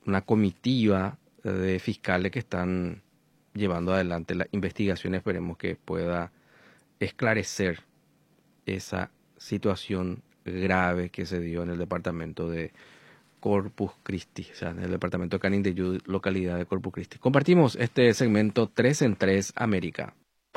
una comitiva de fiscales que están llevando adelante la investigación. Esperemos que pueda esclarecer esa situación grave que se dio en el departamento de Corpus Christi, o sea, en el departamento de Canindeyú, localidad de Corpus Christi. Compartimos este segmento 3 en 3 América.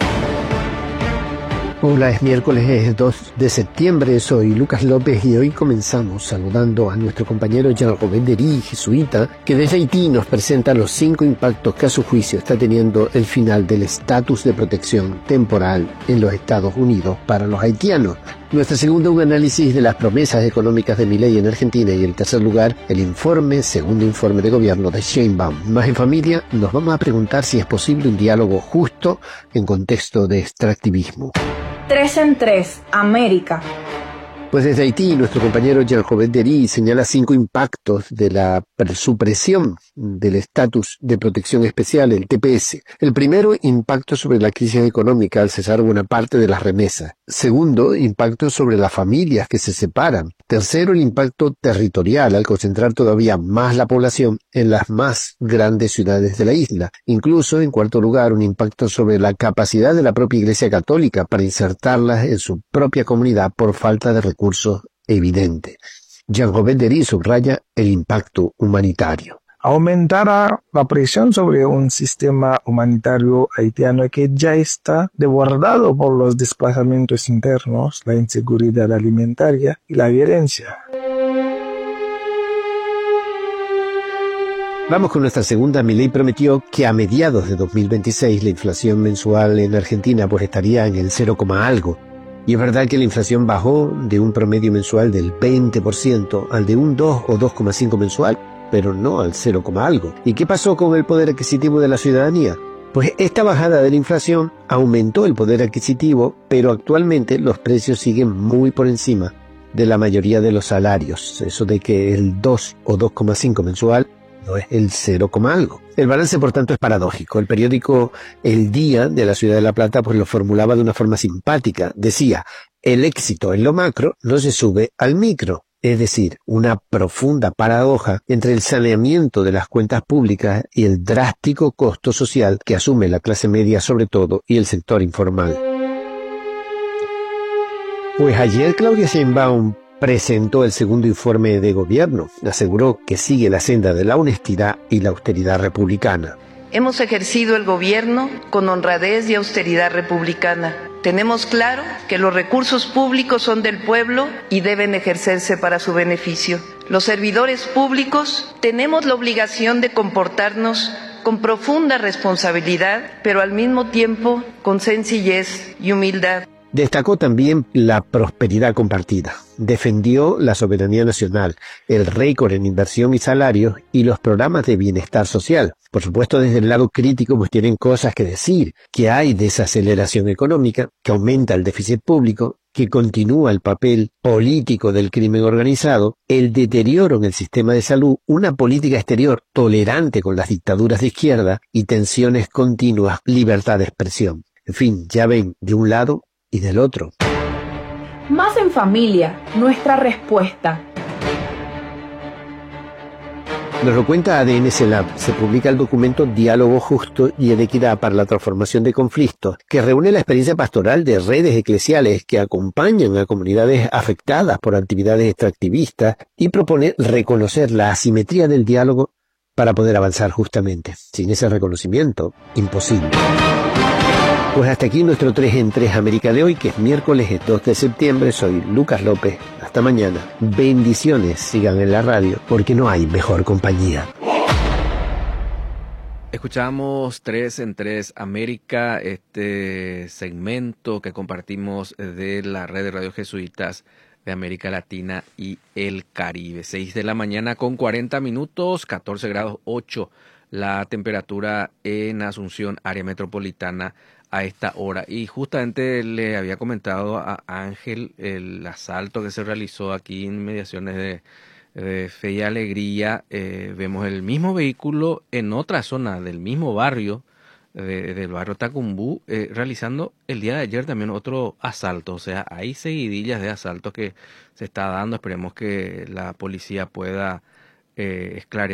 Hola, es miércoles, es 2 de septiembre, soy Lucas López y hoy comenzamos saludando a nuestro compañero Jean-Robert Dery, jesuita, que desde Haití nos presenta los 5 impactos que a su juicio está teniendo el final del estatus de protección temporal en los Estados Unidos para los haitianos. Nuestra segunda, un análisis de las promesas económicas de Milei en Argentina, y en tercer lugar, el segundo informe de gobierno de Sheinbaum. Más en familia, nos vamos a preguntar si es posible un diálogo justo en contexto de extractivismo. 3 en 3, América. Pues desde Haití, nuestro compañero Jean-Robert Dery señala 5 impactos de la supresión del estatus de protección especial, el TPS. El primero, impacto sobre la crisis económica al cesar buena parte de las remesas. Segundo, impacto sobre las familias que se separan. Tercero, el impacto territorial al concentrar todavía más la población en las más grandes ciudades de la isla. Incluso, en cuarto lugar, un impacto sobre la capacidad de la propia Iglesia Católica para insertarlas en su propia comunidad por falta de recursos evidente. Jean-Robert Dery subraya el impacto humanitario. Aumentará la presión sobre un sistema humanitario haitiano que ya está desbordado por los desplazamientos internos, la inseguridad alimentaria y la violencia. Vamos con nuestra segunda. Milei prometió que a mediados de 2026 la inflación mensual en Argentina pues estaría en el 0, algo. Y es verdad que la inflación bajó de un promedio mensual del 20% al de un 2 o 2,5 mensual, pero no al 0, algo. ¿Y qué pasó con el poder adquisitivo de la ciudadanía? Pues esta bajada de la inflación aumentó el poder adquisitivo, pero actualmente los precios siguen muy por encima de la mayoría de los salarios. Eso de que el 2 o 2,5 mensual no es el 0, algo. El balance, por tanto, es paradójico. El periódico El Día de la Ciudad de La Plata pues lo formulaba de una forma simpática. Decía, el éxito en lo macro no se sube al micro. Es decir, una profunda paradoja entre el saneamiento de las cuentas públicas y el drástico costo social que asume la clase media sobre todo y el sector informal. Pues ayer Claudia Sheinbaum presentó el segundo informe de gobierno. Aseguró que sigue la senda de la honestidad y la austeridad republicana. Hemos ejercido el gobierno con honradez y austeridad republicana. Tenemos claro que los recursos públicos son del pueblo y deben ejercerse para su beneficio. Los servidores públicos tenemos la obligación de comportarnos con profunda responsabilidad, pero al mismo tiempo con sencillez y humildad. Destacó también la prosperidad compartida. Defendió la soberanía nacional, el récord en inversión y salarios y los programas de bienestar social. Por supuesto, desde el lado crítico pues tienen cosas que decir, que hay desaceleración económica, que aumenta el déficit público, que continúa el papel político del crimen organizado, el deterioro en el sistema de salud, una política exterior tolerante con las dictaduras de izquierda y tensiones continuas, libertad de expresión. En fin, ya ven, de un lado y del otro. Más en familia, nuestra respuesta. Nos lo cuenta ADN CELAB. Se publica el documento Diálogo Justo y en Equidad para la Transformación de Conflictos, que reúne la experiencia pastoral de redes eclesiales que acompañan a comunidades afectadas por actividades extractivistas y propone reconocer la asimetría del diálogo para poder avanzar justamente. Sin ese reconocimiento, imposible. Pues hasta aquí nuestro 3 en 3 América de hoy, que es miércoles 2 de septiembre. Soy Lucas López. Hasta mañana. Bendiciones. Sigan en la radio, porque no hay mejor compañía. Escuchamos 3 en 3 América, este segmento que compartimos de la red de radio jesuitas de América Latina y el Caribe. 6 de la mañana con 40 minutos, 14 grados 8 la temperatura en Asunción, área metropolitana, a esta hora. Y justamente le había comentado a Ángel el asalto que se realizó aquí en inmediaciones de Fe y Alegría. Vemos el mismo vehículo en otra zona del mismo barrio, del barrio Tacumbú, realizando el día de ayer también otro asalto. O sea, hay seguidillas de asaltos que se está dando. Esperemos que la policía pueda esclarecer